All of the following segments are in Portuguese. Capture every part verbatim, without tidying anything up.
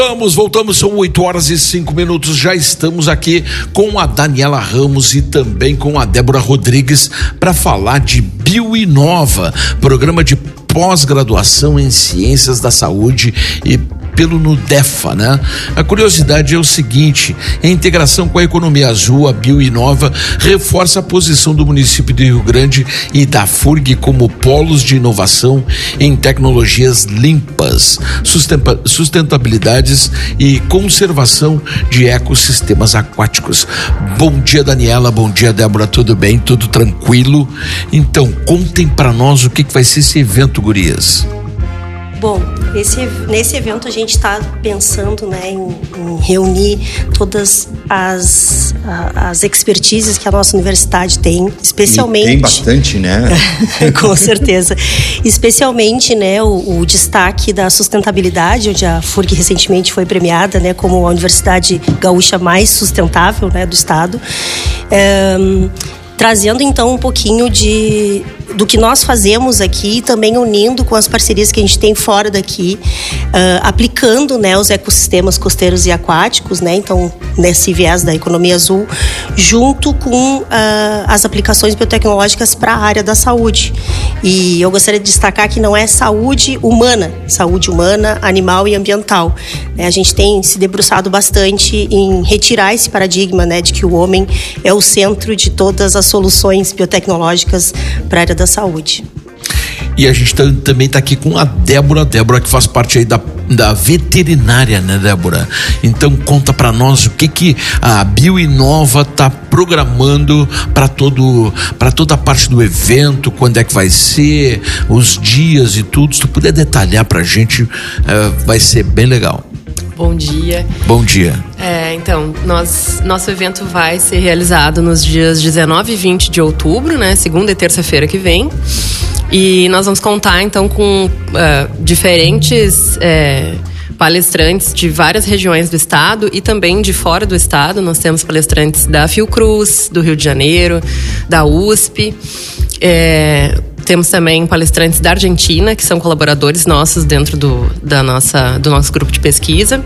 Voltamos, voltamos, são oito horas e cinco minutos, já estamos aqui com a Daniela Ramos e também com a Débora Rodrigues para falar de Bioinova, programa de pós-graduação em Ciências da Saúde e pelo Nudefa, né? A curiosidade é o seguinte: em integração com a economia azul, a Bioinova reforça a posição do município de Rio Grande e da F U R G como polos de inovação em tecnologias limpas, sustentabilidades e conservação de ecossistemas aquáticos. Bom dia, Daniela, bom dia, Débora, tudo bem? Tudo tranquilo? Então, contem para nós o que, que vai ser esse evento, gurias. Bom, esse, nesse evento a gente está pensando, né, em, em reunir todas as, as expertises que a nossa universidade tem, especialmente... E tem bastante, né? Com certeza. Especialmente, né, o, o destaque da sustentabilidade, onde a F U R G recentemente foi premiada, né, como a universidade gaúcha mais sustentável, né, do estado. É, trazendo então um pouquinho de... do que nós fazemos aqui e também unindo com as parcerias que a gente tem fora daqui, uh, aplicando, né, os ecossistemas costeiros e aquáticos, né, então nesse viés da economia azul, junto com uh, as aplicações biotecnológicas para a área da saúde. E eu gostaria de destacar que não é saúde humana, saúde humana, animal e ambiental. Né, a gente tem se debruçado bastante em retirar esse paradigma, né, de que o homem é o centro de todas as soluções biotecnológicas para a área da saúde. E a gente tá, também está aqui com a Débora, Débora que faz parte aí da, da veterinária, né, Débora? Então conta para nós o que que a Bioinova está programando para todo, para toda a parte do evento, quando é que vai ser, os dias e tudo. Se tu puder detalhar para a gente, uh, vai ser bem legal. Bom dia. Bom dia. É, então, nós, nosso evento vai ser realizado nos dias dezenove e vinte de outubro, né? Segunda e terça-feira que vem. E nós vamos contar, então, com uh, diferentes uh, palestrantes de várias regiões do estado e também de fora do estado. Nós temos palestrantes da Fiocruz, do Rio de Janeiro, da U S P. É, temos também palestrantes da Argentina, que são colaboradores nossos dentro do, da nossa, do nosso grupo de pesquisa.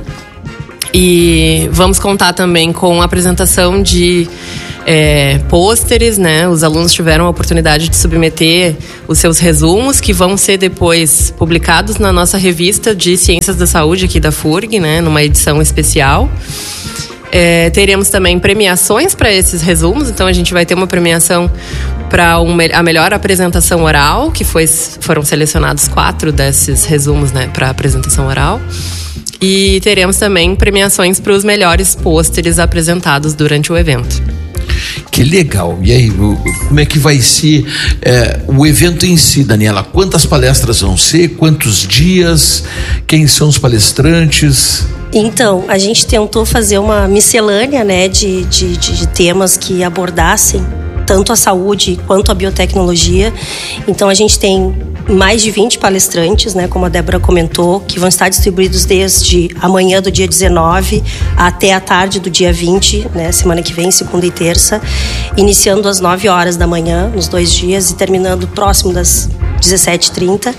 E vamos contar também com a apresentação de é, pôsteres, né? Os alunos tiveram a oportunidade de submeter os seus resumos, que vão ser depois publicados na nossa revista de Ciências da Saúde aqui da F U R G, né? Numa edição especial. É, teremos também premiações para esses resumos, então a gente vai ter uma premiação para um, a melhor apresentação oral, que foi, foram selecionados quatro desses resumos, né, para apresentação oral. E teremos também premiações para os melhores pôsteres apresentados durante o evento. Que legal. E aí, como é que vai ser é, o evento em si, Daniela? Quantas palestras vão ser? Quantos dias? Quem são os palestrantes? Então, a gente tentou fazer uma miscelânea, né, de, de, de temas que abordassem tanto a saúde quanto a biotecnologia. Então, a gente tem mais de vinte palestrantes, né, como a Débora comentou, que vão estar distribuídos desde amanhã do dia dezenove até a tarde do dia vinte, né, semana que vem, segunda e terça, iniciando às nove horas da manhã, nos dois dias, e terminando próximo das dezessete e trinta.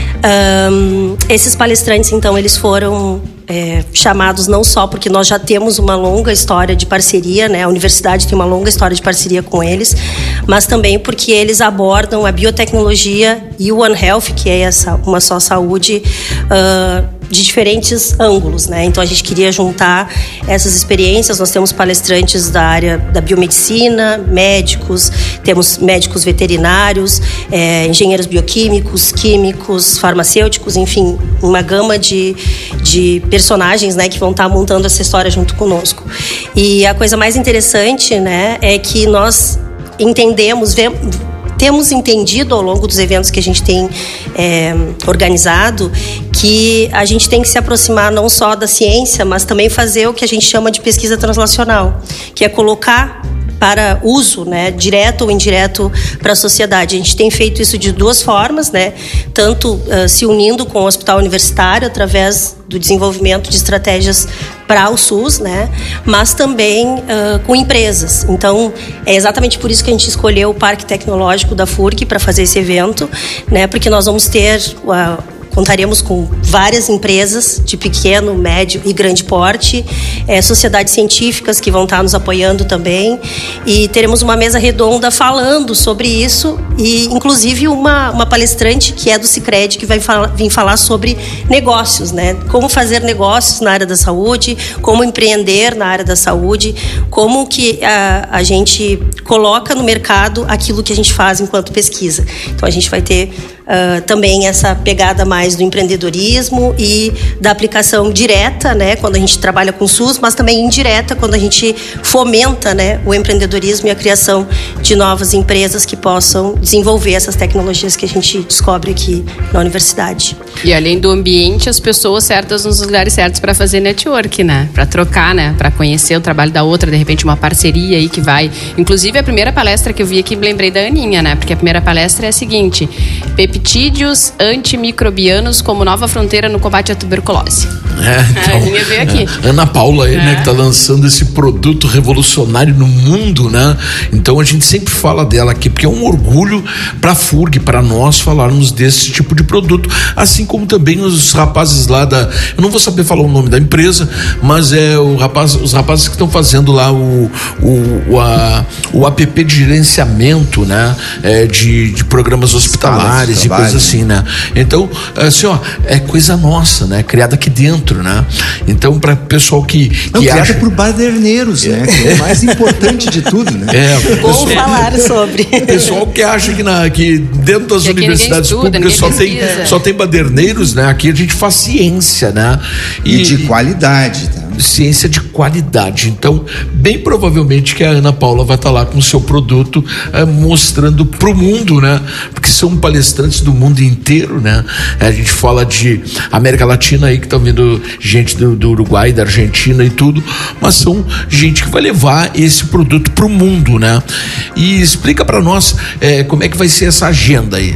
Um, esses palestrantes, então, eles foram é, chamados não só porque nós já temos uma longa história de parceria, né? A universidade tem uma longa história de parceria com eles, mas também porque eles abordam a biotecnologia e o One Health, que é essa uma só saúde, uh, de diferentes ângulos, né? Então a gente queria juntar essas experiências. Nós temos palestrantes da área da biomedicina, médicos, temos médicos veterinários, é, engenheiros bioquímicos, químicos, farmacêuticos, enfim, uma gama de, de personagens, né, que vão estar montando essa história junto conosco. E a coisa mais interessante, né, é que nós entendemos, vemos, temos entendido ao longo dos eventos que a gente tem é, organizado que a gente tem que se aproximar não só da ciência, mas também fazer o que a gente chama de pesquisa translacional, que é colocar para uso, né, direto ou indireto para a sociedade. A gente tem feito isso de duas formas, né, tanto uh, se unindo com o hospital universitário através do desenvolvimento de estratégias para o SUS, né, mas também uh, com empresas. Então, é exatamente por isso que a gente escolheu o Parque Tecnológico da F U R G para fazer esse evento, né, porque nós vamos ter uh, contaremos com várias empresas de pequeno, médio e grande porte, é, sociedades científicas que vão estar nos apoiando também, e teremos uma mesa redonda falando sobre isso, e inclusive uma, uma palestrante que é do Sicredi, que vai fala, vir falar sobre negócios, né? Como fazer negócios na área da saúde, como empreender na área da saúde, como que a, a gente coloca no mercado aquilo que a gente faz enquanto pesquisa. Então a gente vai ter Uh, também essa pegada mais do empreendedorismo e da aplicação direta, né, quando a gente trabalha com SUS, mas também indireta, quando a gente fomenta, né, o empreendedorismo e a criação de novas empresas que possam desenvolver essas tecnologias que a gente descobre aqui na universidade. E além do ambiente, as pessoas certas nos lugares certos para fazer network, né, para trocar, né, para conhecer o trabalho da outra, de repente uma parceria aí que vai. Inclusive a primeira palestra que eu vi aqui, me lembrei da Aninha, né, porque a primeira palestra é a seguinte: peptídeos antimicrobianos como nova fronteira no combate à tuberculose. É, então, a Aninha veio aqui. É, Ana Paula aí, é. né, que tá lançando esse produto revolucionário no mundo, né? Então a gente sempre fala dela aqui, porque é um orgulho pra F U R G, para nós falarmos desse tipo de produto, assim como também os rapazes lá da, eu não vou saber falar o nome da empresa, mas é o rapaz, os rapazes que estão fazendo lá o o, o, a, o app de gerenciamento, né, é, de, de programas hospitalares e coisas assim, né? Então, assim, ó, é coisa nossa, né? Criada aqui dentro, né? Então, para pessoal que, que Não, criada acha... por baderneiros, né? Que é o mais importante de tudo, né? É, Bom pessoal, falar sobre. pessoal que acha que, na, que dentro das que universidades estuda, públicas só tem, pesquisa. só tem baderneiros, né? Aqui a gente faz ciência, né? E, e de qualidade, tá? Ciência de qualidade. Então, bem provavelmente que a Ana Paula vai estar lá com o seu produto eh, mostrando pro mundo, né? Porque são palestrantes do mundo inteiro, né? A gente fala de América Latina aí, que tá vindo gente do, do Uruguai, da Argentina e tudo, mas são gente que vai levar esse produto pro mundo, né? E explica para nós eh, como é que vai ser essa agenda aí.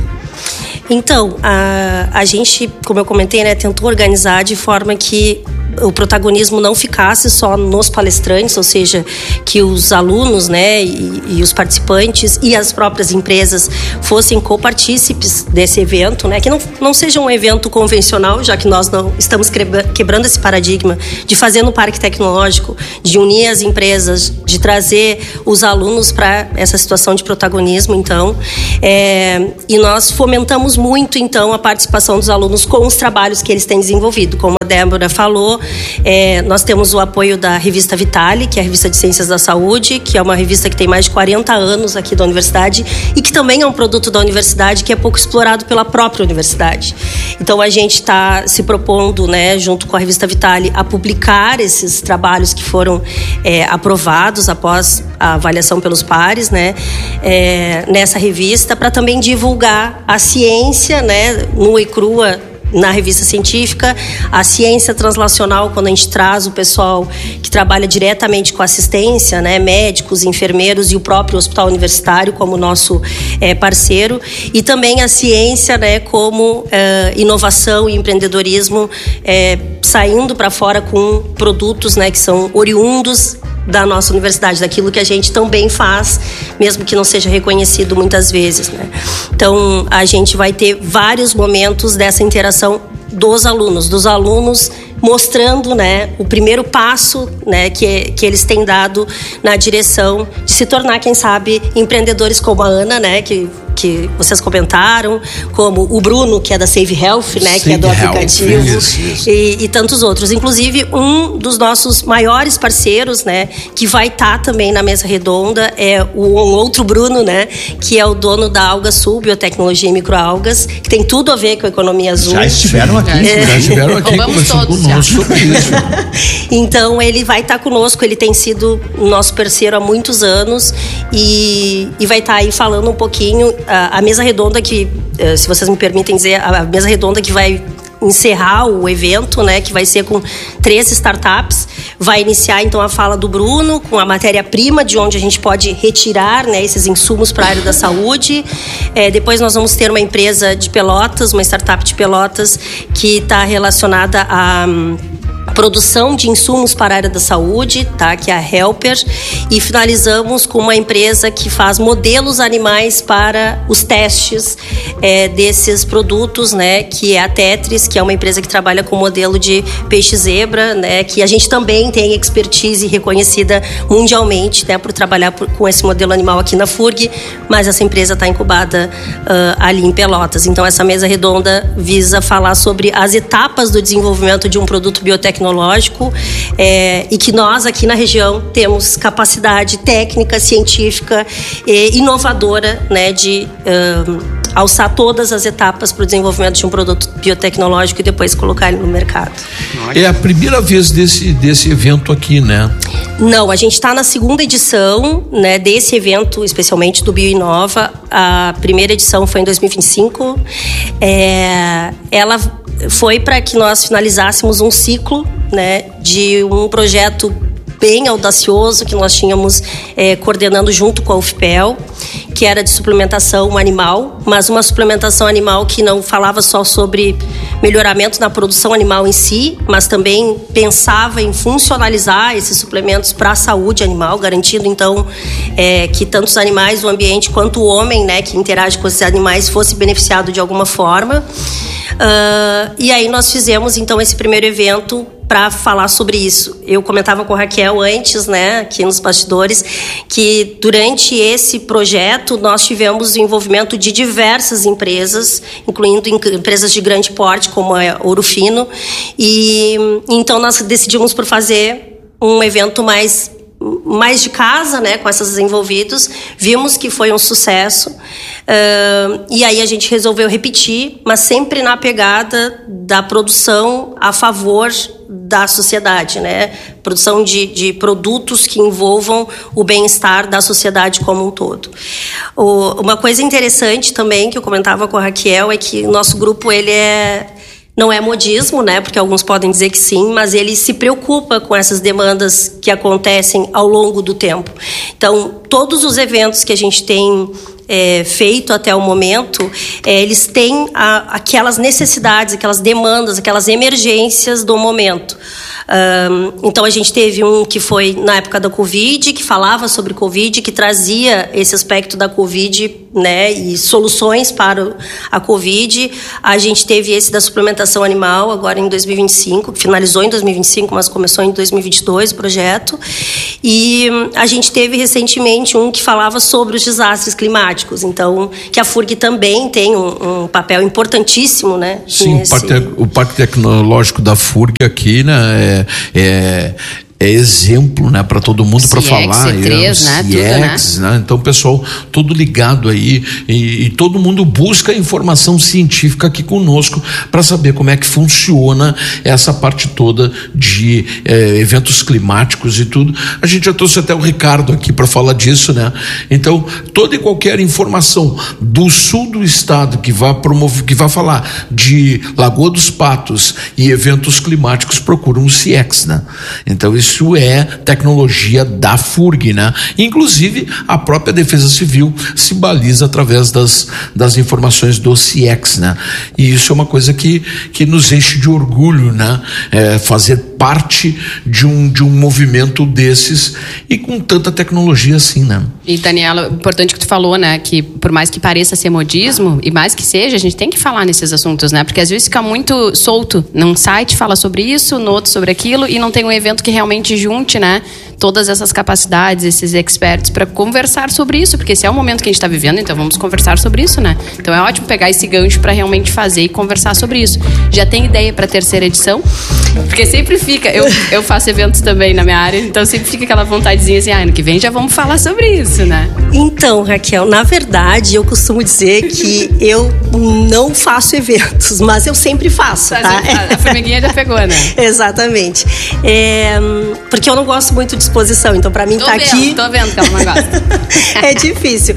Então, a, a gente, como eu comentei, né, tentou organizar de forma que o protagonismo não ficasse só nos palestrantes, ou seja, que os alunos, né, e, e os participantes e as próprias empresas fossem copartícipes desse evento, né, que não, não seja um evento convencional, já que nós não estamos quebrando esse paradigma de fazer no parque tecnológico, de unir as empresas, de trazer os alunos para essa situação de protagonismo, então, é, e nós fomentamos muito, então, a participação dos alunos com os trabalhos que eles têm desenvolvido, como a Débora falou. É, nós temos o apoio da revista Vitale, que é a revista de Ciências da Saúde, que é uma revista que tem mais de quarenta anos aqui da universidade e que também é um produto da universidade que é pouco explorado pela própria universidade. Então a gente está se propondo, né, junto com a revista Vitale, a publicar esses trabalhos que foram é, aprovados após a avaliação pelos pares, né, é, nessa revista, para também divulgar a ciência, né, nua e crua, na revista científica, a ciência translacional, quando a gente traz o pessoal que trabalha diretamente com assistência, né, médicos, enfermeiros e o próprio hospital universitário como nosso é, parceiro, e também a ciência, né, como é, inovação e empreendedorismo, é, saindo para fora com produtos, né, que são oriundos da nossa universidade, daquilo que a gente também faz, mesmo que não seja reconhecido muitas vezes, né? Então, a gente vai ter vários momentos dessa interação dos alunos, dos alunos mostrando, né, o primeiro passo, né, que, que eles têm dado na direção de se tornar, quem sabe, empreendedores como a Ana, né, que, que vocês comentaram, como o Bruno, que é da Save Health, né, que é do aplicativo, isso, isso. E, e tantos outros. Inclusive, um dos nossos maiores parceiros, né, que vai estar tá também na mesa redonda é o um outro Bruno, né, que é o dono da Alga Sul, Biotecnologia em Microalgas, que tem tudo a ver com a economia azul. Já estiveram aqui. É. Já estiveram aqui conversando conosco sobre isso. Então, ele vai estar tá conosco, ele tem sido nosso parceiro há muitos anos e, e vai estar tá aí falando um pouquinho. A, a mesa redonda que, se vocês me permitem dizer, a mesa redonda que vai encerrar o evento, né, que vai ser com três startups, vai iniciar então a fala do Bruno com a matéria-prima de onde a gente pode retirar, né, esses insumos para a área da saúde. É, depois nós vamos ter uma empresa de Pelotas, uma startup de Pelotas que está relacionada a produção de insumos para a área da saúde, tá? Que é a Helper, e finalizamos com uma empresa que faz modelos animais para os testes é, desses produtos, né? Que é a Tetris, que é uma empresa que trabalha com modelo de peixe zebra, né? Que a gente também tem expertise reconhecida mundialmente, né? Por trabalhar por, com esse modelo animal aqui na F U R G, mas essa empresa está incubada uh, ali em Pelotas. Então essa mesa redonda visa falar sobre as etapas do desenvolvimento de um produto biotecnológico tecnológico é, e que nós aqui na região temos capacidade técnica, científica e inovadora, né, de um, alçar todas as etapas para o desenvolvimento de um produto biotecnológico e depois colocar ele no mercado. É a primeira vez desse, desse evento aqui, né? Não, a gente está na segunda edição, né, desse evento, especialmente do BioInova. A primeira edição foi em dois mil e vinte e cinco. É, ela foi para que nós finalizássemos um ciclo, né, de um projeto bem audacioso que nós tínhamos é, coordenando junto com a U F P E L, que era de suplementação animal, mas uma suplementação animal que não falava só sobre melhoramento na produção animal em si, mas também pensava em funcionalizar esses suplementos para a saúde animal, garantindo então é, que tanto os animais, o ambiente, quanto o homem, né, que interage com esses animais, fosse beneficiado de alguma forma. Uh, e aí nós fizemos então esse primeiro evento para falar sobre isso. Eu comentava com a Raquel antes, né, aqui nos bastidores, que durante esse projeto nós tivemos o envolvimento de diversas empresas, incluindo empresas de grande porte, como a Ouro Fino, e então nós decidimos por fazer um evento mais mais de casa, né, com esses envolvidos. Vimos que foi um sucesso, uh, e aí a gente resolveu repetir, mas sempre na pegada da produção a favor da sociedade, né? Produção de, de produtos que envolvam o bem-estar da sociedade como um todo. O, uma coisa interessante também que eu comentava com a Raquel é que o nosso grupo, ele é... não é modismo, né? Porque alguns podem dizer que sim, mas ele se preocupa com essas demandas que acontecem ao longo do tempo. Então, todos os eventos que a gente tem é, feito até o momento, é, eles têm a, aquelas necessidades, aquelas demandas, aquelas emergências do momento. Um, então a gente teve um que foi na época da Covid, que falava sobre Covid, que trazia esse aspecto da Covid, né, e soluções para a Covid. A gente teve esse da suplementação animal agora em dois mil e vinte e cinco, que finalizou em dois mil e vinte e cinco, mas começou em dois mil e vinte e dois o projeto. E a gente teve recentemente um que falava sobre os desastres climáticos, então que a F U R G também tem um, um papel importantíssimo, né? Sim, nesse... o, parque, o Parque Tecnológico da F U R G aqui, né, é, é, é exemplo, né, para todo mundo, para falar. C três, é, né, C X, né? Né? Então, pessoal, todo ligado aí e, e todo mundo busca informação científica aqui conosco para saber como é que funciona essa parte toda de é, eventos climáticos e tudo. A gente já trouxe até o Ricardo aqui para falar disso, né? Então, toda e qualquer informação do sul do estado que vai promover, que vai falar de Lagoa dos Patos e eventos climáticos, procura um C X, né? Então, isso Isso é tecnologia da F U R G, né? Inclusive, a própria Defesa Civil se baliza através das, das informações do C X, né? E isso é uma coisa que, que nos enche de orgulho, né? É, fazer parte de um, de um movimento desses e com tanta tecnologia assim, né? E, Daniela, importante que tu falou, né? Que por mais que pareça ser modismo, e mais que seja, a gente tem que falar nesses assuntos, né? Porque às vezes fica muito solto. Num site fala sobre isso, no outro sobre aquilo, e não tem um evento que realmente junte, né, todas essas capacidades, esses experts para conversar sobre isso, porque esse é o momento que a gente está vivendo, então vamos conversar sobre isso, né? Então é ótimo pegar esse gancho para realmente fazer e conversar sobre isso. Já tem ideia para a terceira edição? Porque sempre fica, eu, eu faço eventos também na minha área, então sempre fica aquela vontadezinha assim, ah, ano que vem já vamos falar sobre isso, né? Então, Raquel, na verdade, eu costumo dizer que eu não faço eventos, mas eu sempre faço, tá? A formiguinha já pegou, né? Exatamente. É, porque eu não gosto muito de exposição, então pra mim tô tá vendo, aqui... Tô vendo que ela não gosta. É difícil.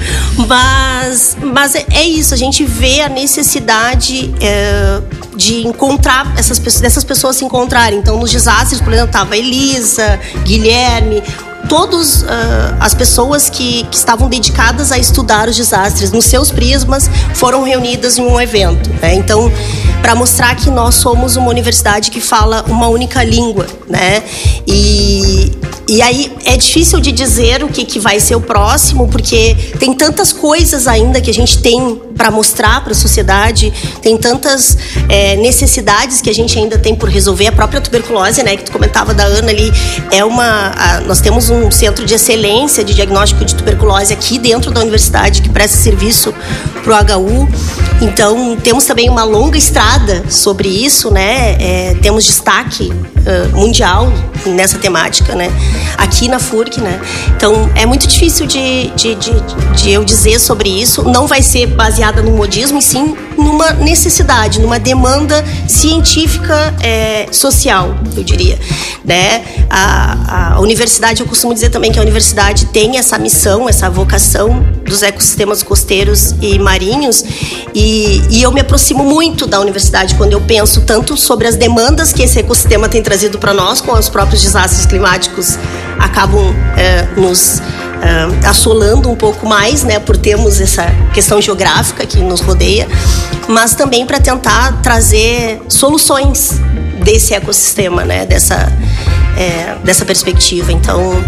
Mas, mas é isso, a gente vê a necessidade é, de encontrar essas pessoas, dessas pessoas se encontrarem. Então, nos desastres, por exemplo, tava a Elisa, Guilherme, todas uh, as pessoas que, que estavam dedicadas a estudar os desastres nos seus prismas foram reunidas em um evento, né? Então, para mostrar que nós somos uma universidade que fala uma única língua, né? E, e aí é difícil de dizer o que, que vai ser o próximo, porque tem tantas coisas ainda que a gente tem para mostrar para a sociedade, tem tantas é, necessidades que a gente ainda tem por resolver. A própria tuberculose, né, que tu comentava da Ana ali, é uma, a, nós temos um centro de excelência de diagnóstico de tuberculose aqui dentro da universidade que presta serviço para o H U. Então temos também uma longa estrada sobre isso, né? É, temos destaque uh, mundial nessa temática, né? Aqui na F U R C, né? Então é muito difícil de, de, de, de eu dizer sobre isso. Não vai ser baseada no modismo, e sim numa necessidade, numa demanda científica, é, social, eu diria, né? A, a universidade, eu costumo dizer também que a universidade tem essa missão, essa vocação dos ecossistemas costeiros e marinhos, e, e eu me aproximo muito da universidade quando eu penso tanto sobre as demandas que esse ecossistema tem trazido para nós, com os próprios desastres climáticos acabam é, nos é, assolando um pouco mais, né, por termos essa questão geográfica que nos rodeia, mas também para tentar trazer soluções desse ecossistema, né, dessa, é, dessa perspectiva. Então,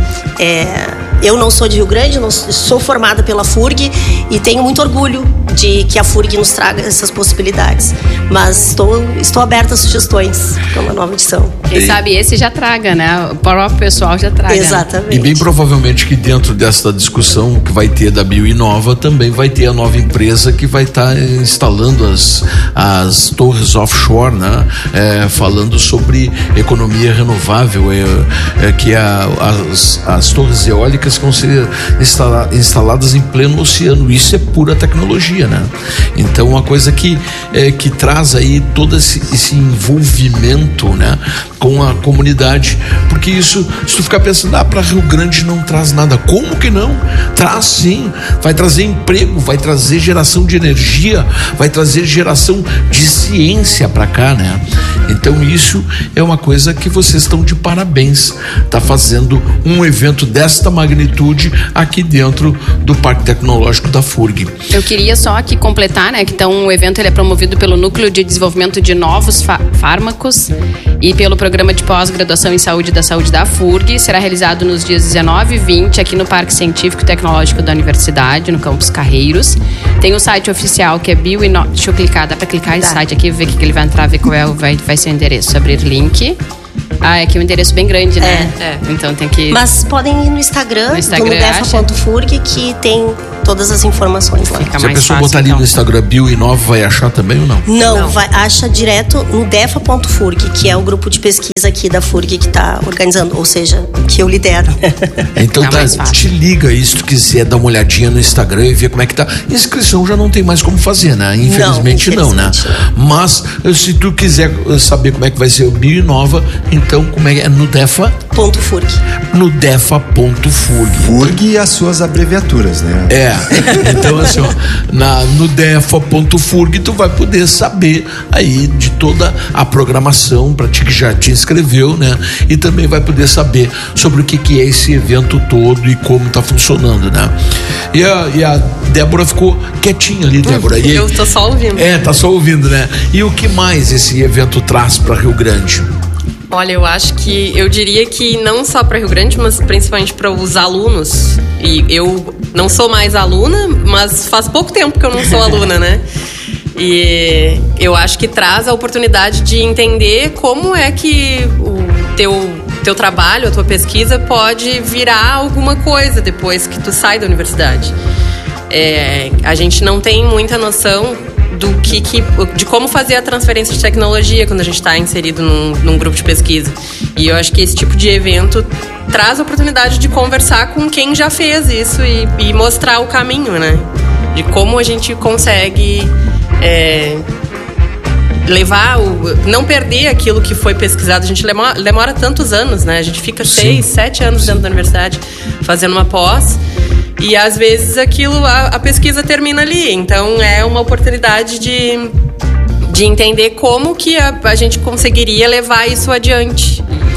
é, eu não sou de Rio Grande, não sou formada pela F U R G e tenho muito orgulho de que a F U R G nos traga essas possibilidades. Mas estou, estou aberta a sugestões para uma nova edição. Quem sabe esse já traga, né? O próprio pessoal já traga. Exatamente. E bem provavelmente que dentro dessa discussão que vai ter da BioInova, também vai ter a nova empresa que vai estar tá instalando as, as torres offshore, né? É, falando sobre economia renovável, é, é, que a, as, as torres eólicas vão ser instala, instaladas em pleno oceano. Isso é pura tecnologia, né? Então, uma coisa que, é, que traz aí todo esse, esse envolvimento, né, com a comunidade, porque isso, se tu ficar pensando, ah, para Rio Grande não traz nada, como que não? Traz sim, vai trazer emprego, vai trazer geração de energia, vai trazer geração de ciência para cá, né? Então isso é uma coisa que vocês estão de parabéns, tá fazendo um evento desta magnitude aqui dentro do Parque Tecnológico da F U R G. Eu queria só aqui completar, né, que então o evento ele é promovido pelo Núcleo de Desenvolvimento de Novos Fármacos e pelo Programa de Pós-Graduação em Saúde da Saúde da F U R G. Será realizado nos dias dezenove e vinte aqui no Parque Científico e Tecnológico da Universidade, no Campus Carreiros. Tem o site oficial que é BioInova. Deixa eu clicar, dá para clicar nesse site aqui, ver que ele vai entrar, ver qual é, vai, vai ser o endereço. Abrir link. Ah, é que é um endereço bem grande, né? É. É. Então tem que... Mas podem ir no Instagram, no Instagram do nudefa ponto f u r g, que tem todas as informações lá. Fica Se a mais pessoa fácil, botar ali então. no Instagram BioInova, vai achar também ou não? Não, Não. Vai, acha direto no nudefa ponto f u r g, que é o grupo de pesquisa aqui da F U R G que está organizando, ou seja, que eu lidero. Então Fica tá, mais fácil. te liga aí se tu quiser dar uma olhadinha no Instagram e ver como é que tá. Inscrição já não tem mais como fazer, né? Infelizmente não, né? infelizmente Mas se tu quiser saber como é que vai ser o BioInova, então como é que é? Nudefa? Ponto F U R G. Nudefa ponto f u r g. F U R G e as suas abreviaturas, né? É, então assim, ó, na nudefa ponto f u r g tu vai poder saber aí de toda a programação para ti que já te inscreveu, né? E também vai poder saber sobre o que, que é esse evento todo e como tá funcionando, né? E a, e a Débora ficou quietinha ali, Débora. E, Eu tô só ouvindo. é, tá só ouvindo, né? E o que mais esse evento traz para Rio Grande? Olha, eu acho que eu diria que não só para Rio Grande, mas principalmente para os alunos. E eu não sou mais aluna, mas faz pouco tempo que eu não sou aluna, né? E eu acho que traz a oportunidade de entender como é que o teu, teu trabalho, a tua pesquisa pode virar alguma coisa depois que tu sai da universidade. É, a gente não tem muita noção do que, que, de como fazer a transferência de tecnologia quando a gente está inserido num, num grupo de pesquisa. E eu acho que esse tipo de evento traz a oportunidade de conversar com quem já fez isso e, e mostrar o caminho, né? De como a gente consegue é, levar, o, não perder aquilo que foi pesquisado. A gente demora, demora tantos anos, né? A gente fica Sim. seis, sete anos dentro da universidade fazendo uma pós. E às vezes aquilo, a, a pesquisa termina ali. Então é uma oportunidade de, de entender como que a, a gente conseguiria levar isso adiante.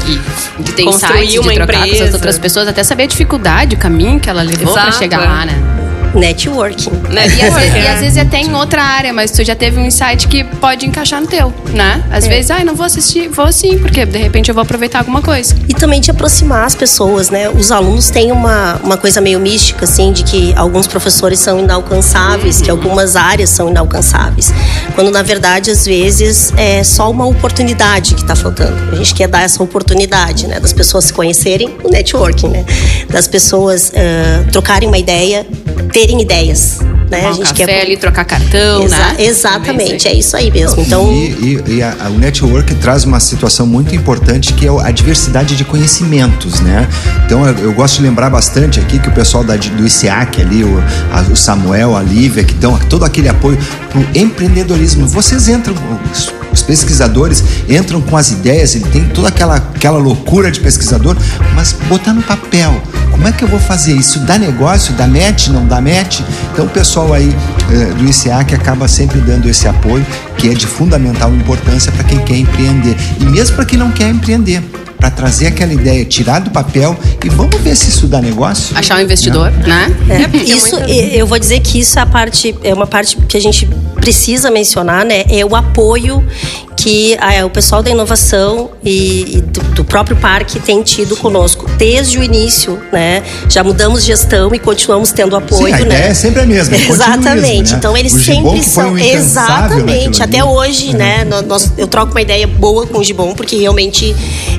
e de ter Construir insights, uma de trocar com empresa. as outras pessoas, até saber a dificuldade, o caminho que ela levou para Exato, chegar é. lá, né? Networking. Né? E às, vezes, e às vezes até em outra área, mas tu já teve um insight que pode encaixar no teu, né? Às É. vezes, ai, não vou assistir, vou sim, porque de repente eu vou aproveitar alguma coisa. E também de aproximar as pessoas, né? Os alunos têm uma, uma coisa meio mística, assim, de que alguns professores são inalcançáveis, que algumas áreas são inalcançáveis. Quando, na verdade, às vezes, é só uma oportunidade que está faltando. A gente quer dar essa oportunidade, né? Das pessoas se conhecerem, o networking, né? Das pessoas uh, trocarem uma ideia, terem ideias, né? Tomar um a gente café quer ali, trocar cartão, Exa- né? Exatamente, é isso aí mesmo. Então, E, e- e a, a- o network traz uma situação muito importante que é a diversidade de conhecimentos, né? Então eu, eu gosto de lembrar bastante aqui que o pessoal da, do I C A C ali, o, a- o Samuel, a Lívia, que dão todo aquele apoio pro empreendedorismo. Vocês entram, os, os pesquisadores entram com as ideias, ele tem toda aquela, aquela loucura de pesquisador, mas botar no papel. Como é que eu vou fazer isso? Dá negócio? Dá match? Não dá match? Então o pessoal aí eh, do I C A que acaba sempre dando esse apoio, que é de fundamental importância para quem quer empreender. E mesmo para quem não quer empreender, para trazer aquela ideia, tirar do papel e vamos ver se isso dá negócio. Achar um investidor, né? É, porque isso, muitas- e- eu vou dizer que isso é a parte, é uma parte que a gente precisa mencionar, né? É o apoio que ah, o pessoal da inovação e, e do, do próprio parque tem tido conosco desde o início, né? Já mudamos gestão e continuamos tendo apoio, Sim, a né? ideia é sempre a mesma, é Exatamente. continuismo, né? Então eles O Gibon sempre que foi são um incansável exatamente. naquilo Até ali. hoje, né? nó- Nós, eu troco uma ideia boa com o Gibon porque realmente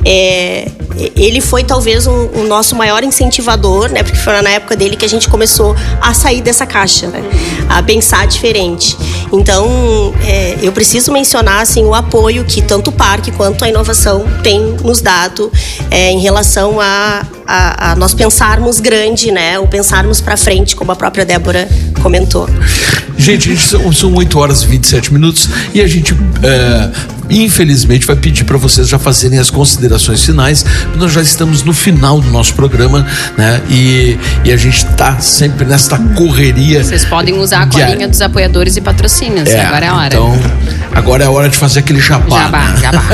é, ele foi talvez um, o nosso maior incentivador, né? Porque foi na época dele que a gente começou a sair dessa caixa, né? A pensar diferente. Então, é, eu preciso mencionar assim o apoio que tanto o parque quanto a inovação tem nos dado é, em relação a, a, a nós pensarmos grande, né? Ou pensarmos para frente, como a própria Débora comentou. Gente, a gente são, são oito horas e vinte e sete minutos e a gente, é, infelizmente, vai pedir para vocês já fazerem as considerações finais. Nós já estamos no final do nosso programa, né? E, e a gente tá sempre nesta correria. Vocês podem usar a colinha diária. dos apoiadores e patrocínios. É, Agora é a hora. Então, agora é a hora de fazer aquele jabá. Jabá, né? jabá.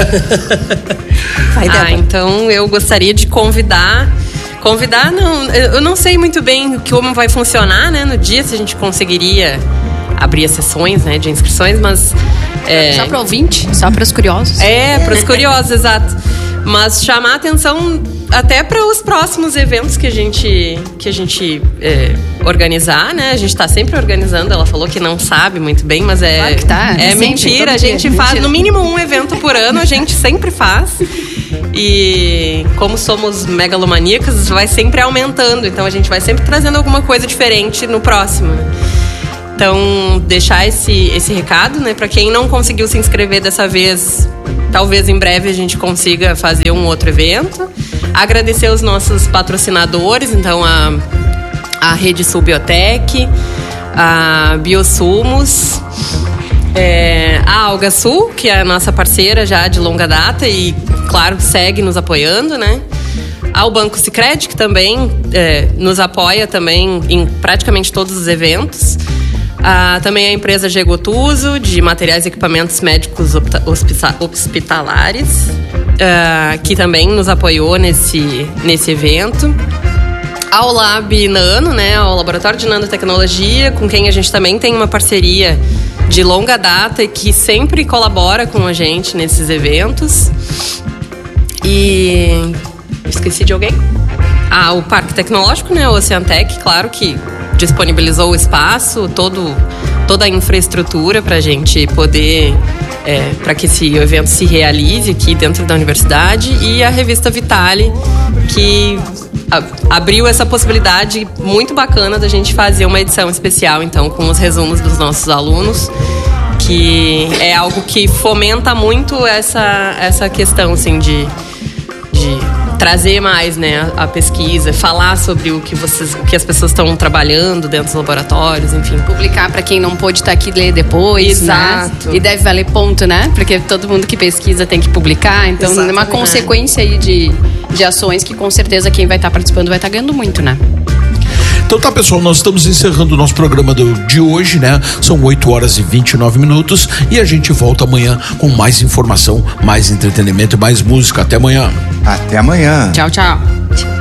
Vai, Ah, Débora. então eu gostaria de convidar. Convidar, não. Eu não sei muito bem como vai funcionar, né, no dia, se a gente conseguiria abrir as sessões, né, de inscrições, mas. É, Só para ouvinte, só para os curiosos. É, para os curiosos, exato. Mas chamar a atenção até para os próximos eventos que a gente, que a gente é, organizar, né? A gente está sempre organizando. Ela falou que não sabe muito bem, mas é, Claro que tá, é sempre, mentira. todo A gente dia, faz mentira. no mínimo um evento por ano, a gente sempre faz. E como somos megalomaníacas, vai sempre aumentando. Então a gente vai sempre trazendo alguma coisa diferente no próximo. Então, deixar esse, esse recado, né? Para quem não conseguiu se inscrever dessa vez, talvez em breve a gente consiga fazer um outro evento. Agradecer os nossos patrocinadores, então a, a Rede Sul Biotech, a Biosumos, é, a Alga Sul, que é a nossa parceira já de longa data e, claro, segue nos apoiando, né? Ao Banco Sicredi, que também é, nos apoia também em praticamente todos os eventos. Ah, também a empresa Gegotuso, de materiais e equipamentos médicos opta- hospita- hospitalares, ah, que também nos apoiou nesse, nesse evento. Ao Lab Nano, né, ao Laboratório de Nanotecnologia, com quem a gente também tem uma parceria de longa data e que sempre colabora com a gente nesses eventos. E... esqueci de alguém? Ah, o Parque Tecnológico, né, o Oceantec, claro que disponibilizou o espaço, todo, toda a infraestrutura para a gente poder, é, para que esse evento se realize aqui dentro da universidade, e a revista Vitale, que a, abriu essa possibilidade muito bacana da gente fazer uma edição especial, então, com os resumos dos nossos alunos, que é algo que fomenta muito essa, essa questão, assim, de, de trazer mais, né, a, a pesquisa, falar sobre o que vocês, o que as pessoas estão trabalhando dentro dos laboratórios, enfim. Publicar para quem não pôde estar aqui ler depois, Exato. né? E deve valer ponto, né? Porque todo mundo que pesquisa tem que publicar. Então, é uma Exatamente. consequência aí de, de ações que com certeza quem vai estar participando vai estar ganhando muito, né? Então tá, pessoal, nós estamos encerrando o nosso programa do, de hoje, né? São oito horas e vinte e nove minutos e a gente volta amanhã com mais informação, mais entretenimento, mais música. Até amanhã. Até amanhã. Tchau, tchau.